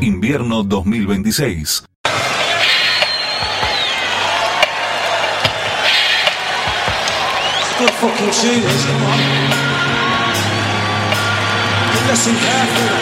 Invierno 2026. Good fucking tune, come on. Listen carefully.